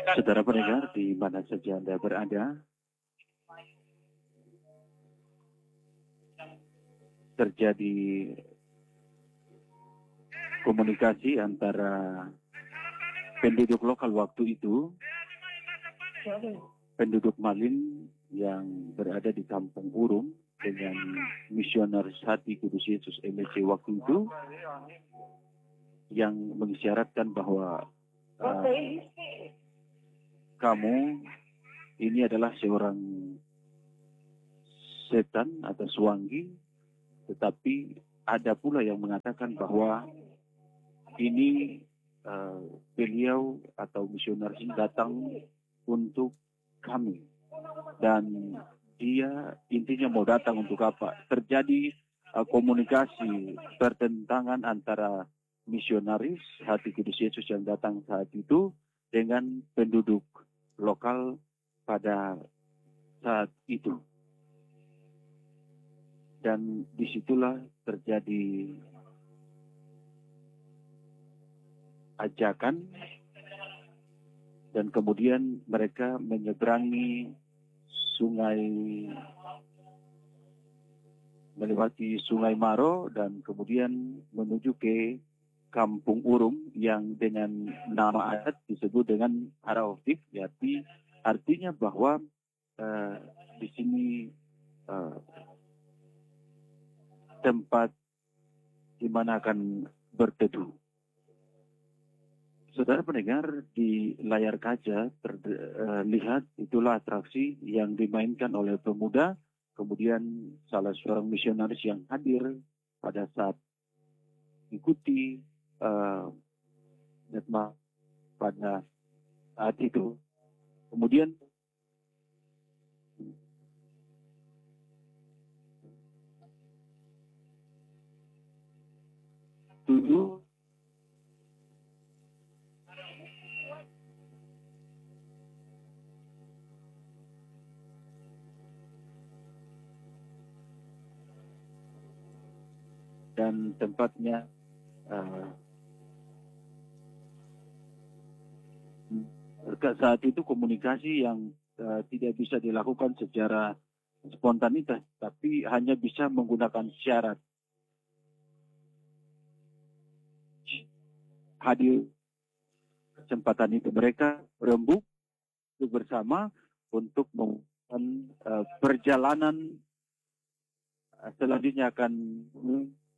Saudara pendengar di mana saja Anda berada, terjadi komunikasi antara penduduk lokal waktu itu, penduduk Malin yang berada di Kampung Urung dengan misionaris Hati Kudus Yesus MLC waktu itu, yang mengisyaratkan bahwa kamu ini adalah seorang setan atau suanggi, tetapi ada pula yang mengatakan bahwa ini beliau atau misionaris ini datang untuk kami, dan dia intinya mau datang untuk apa? Terjadi komunikasi pertentangan antara misionaris Hati Kudus Yesus yang datang saat itu dengan penduduk lokal pada saat itu. Dan disitulah terjadi ajakan, dan kemudian mereka menyeberangi sungai, melewati Sungai Maro, dan kemudian menuju ke Kampung Urung yang dengan nama adat disebut dengan Haraofik, artinya bahwa di sini tempat di mana akan berteduh. Saudara pendengar, di layar kaca terlihat itulah atraksi yang dimainkan oleh pemuda, kemudian salah seorang misionaris yang hadir pada saat ikuti pada saat itu. Kemudian tujuh dan tempatnya saat itu komunikasi yang tidak bisa dilakukan secara spontanitas, tapi hanya bisa menggunakan syarat. Hadir kesempatan itu mereka berembuk bersama untuk melakukan perjalanan selanjutnya akan